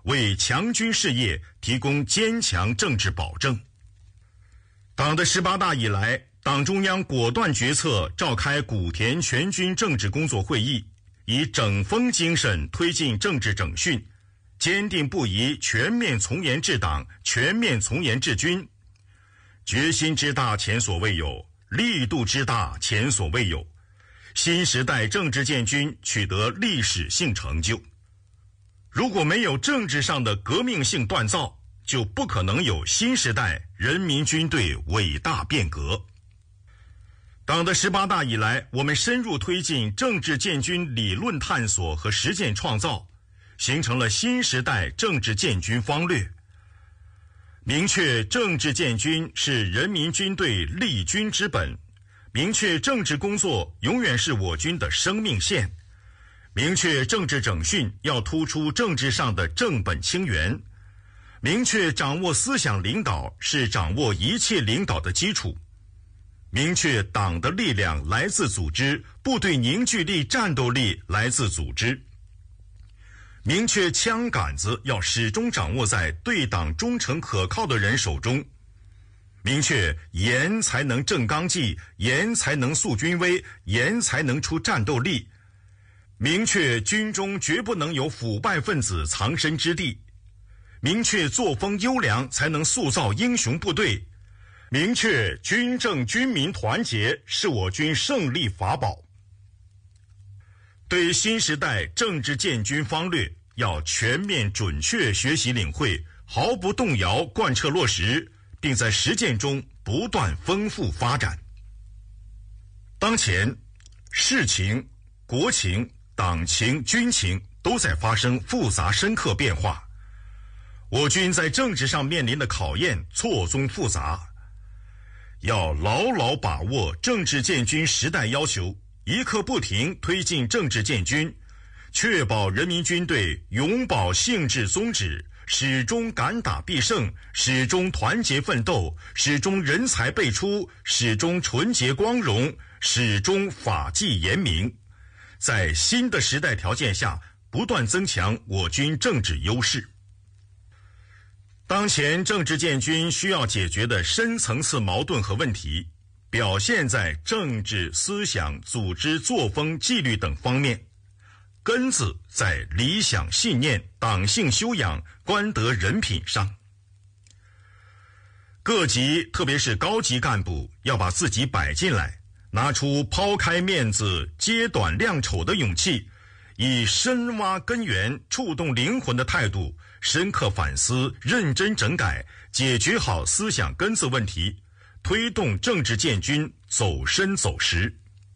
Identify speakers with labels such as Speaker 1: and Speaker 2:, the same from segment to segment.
Speaker 1: 为强军事业提供坚强政治保证。党的18大以来，党中央果断决策召开古田全军政治工作会议，以整风精神推进政治整训，坚定不移全面从严治党，全面从严治军。决心之大前所未有，力度之大前所未有，新时代政治建军取得历史性成就。如果没有政治上的革命性锻造，就不可能有新时代人民军队伟大变革。党的18大以来，我们深入推进政治建军理论探索和实践创造，形成了新时代政治建军方略。明确政治建军是人民军队立军之本，明确政治工作永远是我军的生命线，明确政治整训要突出政治上的正本清源，明确掌握思想领导是掌握一切领导的基础，明确党的力量来自组织，部队凝聚力、战斗力来自组织，明确枪杆子要始终掌握在对党忠诚可靠的人手中，明确严才能正纲纪，严才能肃军威，严才能出战斗力，明确军中绝不能有腐败分子藏身之地，明确作风优良才能塑造英雄部队，明确军政军民团结是我军胜利法宝。对新时代政治建军方略要全面准确学习领会，毫不动摇贯彻落实，并在实践中不断丰富发展。当前世情、国情、党情、军情都在发生复杂深刻变化，我军在政治上面临的考验错综复杂，要牢牢把握政治建军时代要求，一刻不停推进政治建军，确保人民军队永葆性质宗旨，始终敢打必胜，始终团结奋斗，始终人才辈出，始终纯洁光荣，始终法纪严明。在新的时代条件下，不断增强我军政治优势。当前政治建军需要解决的深层次矛盾和问题，表现在政治、思想、组织、作风、纪律等方面，根子在理想信念、党性修养、官德人品上。各级特别是高级干部要把自己摆进来，拿出抛开面子、揭短亮丑的勇气，以深挖根源、触动灵魂的态度，深刻反思、认真整改，解决好思想根子问题，推动政治建军走深走实。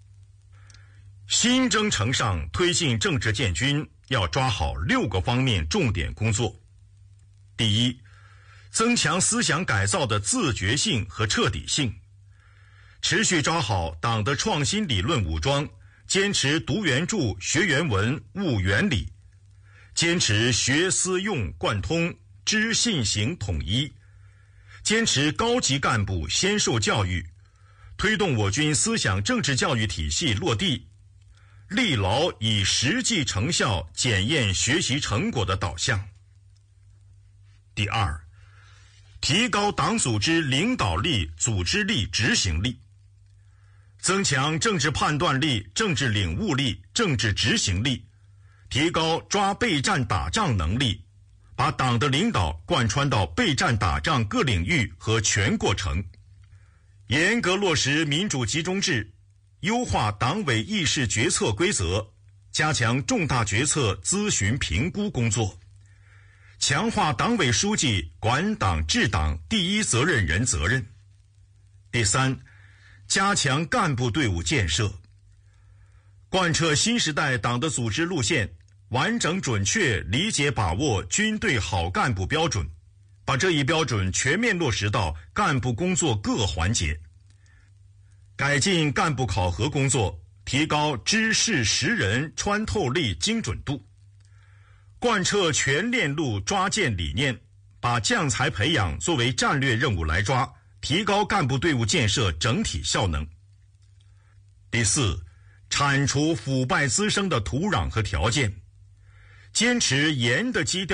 Speaker 1: 新征程上推进政治建军，要抓好6个方面重点工作。第一，增强思想改造的自觉性和彻底性，持续抓好党的创新理论武装，坚持读原著、学原文、悟原理，坚持学思用贯通、知信行统一，坚持高级干部先受教育，推动我军思想政治教育体系落地，力劳以实际成效检验学习成果的导向。第二，提高党组织领导力、组织力、执行力，增强政治判断力、政治领悟力、政治执行力，提高抓备战打仗能力，把党的领导贯穿到备战打仗各领域和全过程，严格落实民主集中制，优化党委议事决策规则，加强重大决策咨询评估工作，强化党委书记管党治党第一责任人责任。第三，加强干部队伍建设，贯彻新时代党的组织路线，完整准确理解把握军队好干部标准，把这一标准全面落实到干部工作各环节，改进干部考核工作，提高知识识人穿透力精准度，贯彻全链路抓建理念，把将才培养作为战略任务来抓，提高干部队伍建设整体效能。第四，铲除腐败滋生的土壤和条件，坚持严的基调